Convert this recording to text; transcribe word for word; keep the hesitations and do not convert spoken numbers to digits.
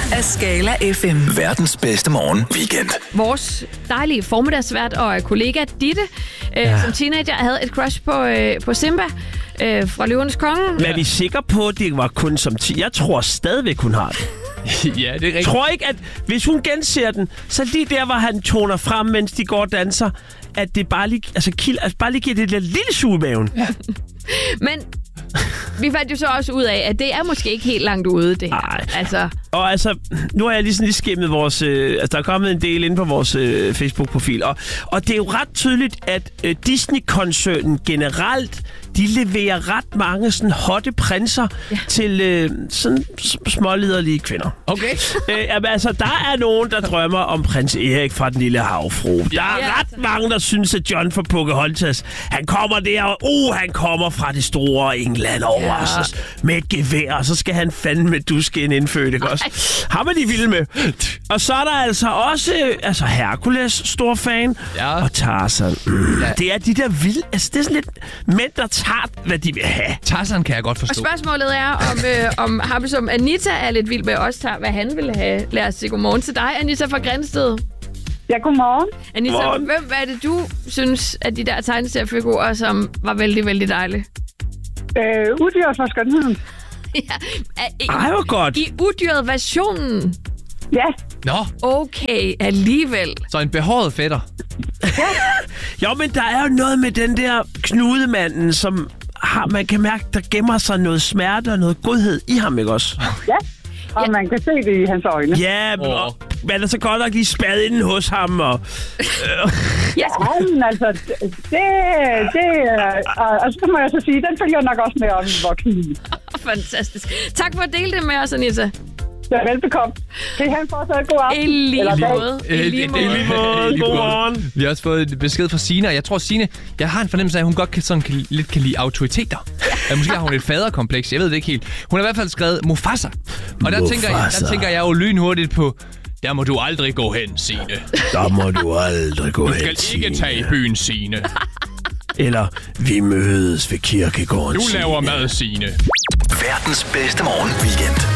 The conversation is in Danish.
af Skala F M. Verdens bedste morgen weekend. Vores dejlige formiddagsvært og kollega Ditte, øh, ja. som teenager havde et crush på, øh, på Simba øh, fra Løvernes Konge. Men er vi sikre på, at det var kun som ti? Jeg tror stadigvæk, hun har det. Ja, det er rigtigt. Jeg tror ikke, at hvis hun genser den, så lige der, hvor han toner frem, mens de går og danser, at det bare lige, altså, kild, altså bare lige giver det et lille suge i maven. Ja. Men vi fandt jo så også ud af, at det er måske ikke helt langt ude, det her. Ej. Altså. Og altså, nu har jeg lige sådan lige skimmet vores... Øh, altså, der er kommet en del inde på vores øh, Facebook-profil. Og, og det er jo ret tydeligt, at øh, Disney-koncernen generelt, de leverer ret mange sådan hotte prinser ja. til øh, sådan småliderlige kvinder. Okay. Øh, altså, der er nogen, der drømmer om prins Erik fra Den Lille Havfrue. Der er ja, ret mange, der synes, at John fra Pocahontas, han kommer der, og uh, han kommer fra det store England over ja. os med et gevær, og så skal han fandme duske en indfødt, ikke også? Ham er de vilde med. Og så er der altså også altså Hercules, stor fan, ja. og Tarzan. Mm. Ja. Det er de der vilde... Altså, det er sådan lidt mænd, der tager, hvad de vil have. Tarzan kan jeg godt forstå. Og spørgsmålet er, om, øh, om ham som Anita er lidt vild med også tager, hvad han vil have. Lad os sige godmorgen til dig, Anita fra Grænsted. Ja, godmorgen. Anita, Morgen. hvem er det, du synes, at de der tegneseriefigurer, som var vældig, vældig dejlige? Øh, Udyret fra skønheden. Ja. Ej, hvor godt. I udyret versionen? Ja. Nå. Okay, alligevel. Så en behåret fætter. Jo, men der er jo noget med den der knudemanden, som har, man kan mærke, der gemmer sig noget smerte og noget godhed i ham, ikke også? Ja, og ja. man kan se det i hans øjne. Ja, oh. og man er så godt nok lige spadet inden hos ham, og... Øh. Ja, men altså, det... det og, og så må jeg så sige, den følger nok også med om i voksen. Fantastisk. Tak for at dele det med os, Anita. Ja, velbekomme. Kan I have en fortsat god aften? I lige måde. I lige måde. Godmorgen. Vi har også fået et besked fra Signe, og jeg tror, Signe, jeg har en fornemmelse af, at hun godt kan, sådan, kan, lidt kan lide autoriteter. Ja, måske har hun et faderkompleks, jeg ved det ikke helt. Hun har i hvert fald skrevet Mufasa. Og der, tænker jeg, der tænker jeg jo lynhurtigt på, der må du aldrig gå hen, Signe. Der må du aldrig gå hen, Du skal ikke tage i byen, Signe. Eller, vi mødes ved kirkegården, Du laver mad, Signe. Verdens bedste morgen weekend.